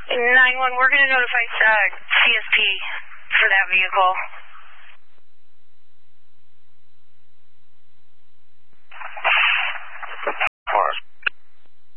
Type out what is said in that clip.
9-1, we're going to notify CSP for that vehicle.